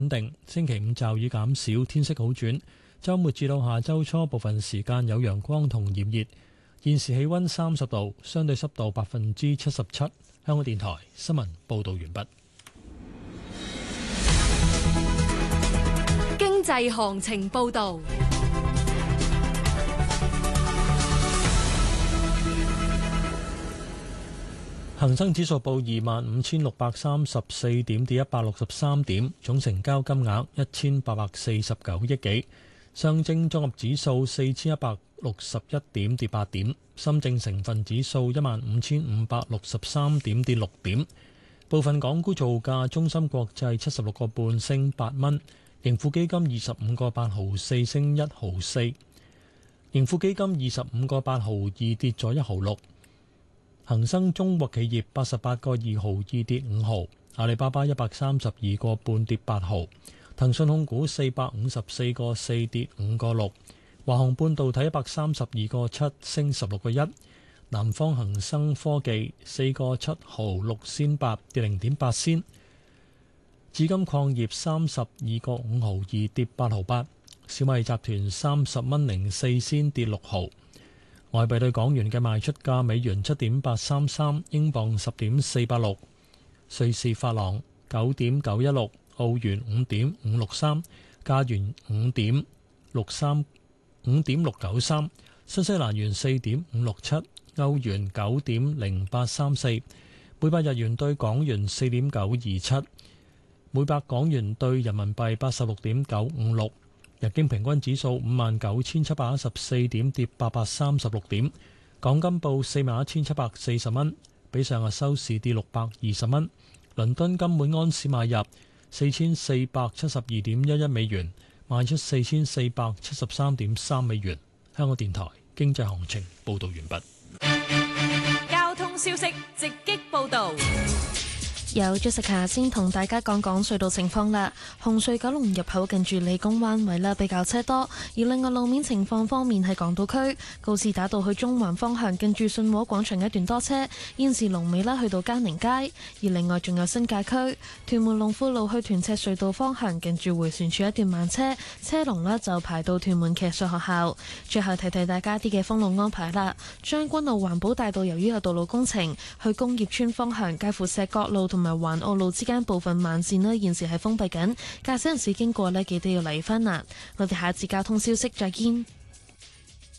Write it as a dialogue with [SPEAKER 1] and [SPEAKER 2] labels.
[SPEAKER 1] 穩定。星期五驟雨減少，天色好轉。週末至到下週初部分時間有陽光同炎熱。現時氣溫30度，相對濕度77%。香港電台新聞報道完畢。
[SPEAKER 2] 經濟行情報道。
[SPEAKER 1] 恒生指數報25,634點，跌163點，總成交金額1849億幾。上證綜合指數4161點，跌8點。深證成分指數15,563點，跌6點。部分港股造價：中芯國際76個半升8蚊，盈富基金25個8毫4升1毫4，盈富基金25個8毫2跌咗1毫6。恒生中國企業88個2毫2跌5毫，阿里巴巴132個半跌8毫，騰訊控股454個4跌5個6，華虹半導體132個7升16個1，南方恒生科技4個7毫6仙8跌0.8仙，紫金礦業32個5毫2跌8毫8，小米集團30蚊04仙跌6毫。外幣對港元嘅賣出價：美元7.833，英鎊10.486，瑞士法郎9.916，澳元5.563，加元5.693，新西蘭元4.567，歐元9.0834，每百日元對港元4.927，每百港元對人民幣86.956。日經平均指數59,714點，跌836點。港金報41,740蚊，比上日收市跌620蚊。倫敦金每安士買入4472.11美元，賣出4473.3美元。香港電台經濟行情報道完畢。
[SPEAKER 2] 交通消息直擊報道。
[SPEAKER 3] 有 Jessica 先同大家講講隧道情況啦。紅隧九龍入口近住理工灣位啦，比較車多。而另外路面情況方面，喺港島區告士打道去中環方向近住信和廣場一段多車，現時龍尾啦去到嘉寧街。而另外仲有新界區屯門龍富路去屯赤隧道方向近住迴旋處一段慢車，車龍啦就排到屯門騎術學校。最後提提大家啲嘅封路安排啦。將軍澳環保大道由於有道路工程，去工業村方向介乎石角路同埋環澳路之間部分慢線呢，現時係封閉緊，駕駛人士經過呢，記得要留意翻啦。我哋下一節交通消息再見。